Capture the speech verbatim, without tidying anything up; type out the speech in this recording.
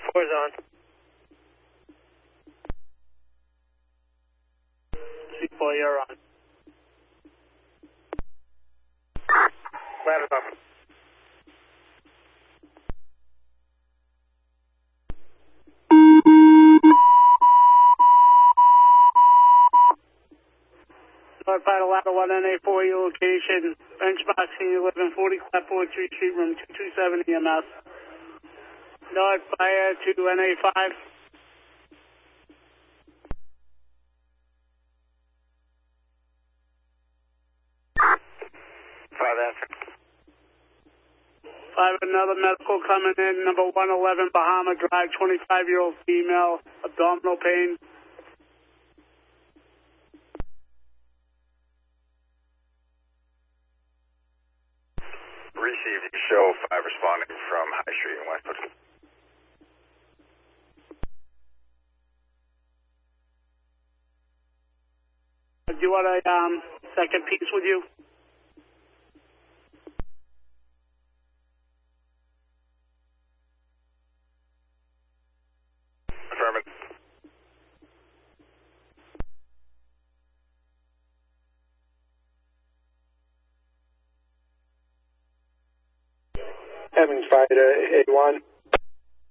four's on. C four, you're on. Ladder's up. Notify the ladder one N A four, your location. Benchmark senior living, forty Clapboard Tree Street, room two two seven E M S. Notify to N A five. Five answer. Five, another medical coming in, number one eleven Bahama Drive, twenty-five-year-old female, abdominal pain. Received. You show five responding from High Street in Westwood. Do you want a um, second piece with you? Affirmative. Evans five to A one.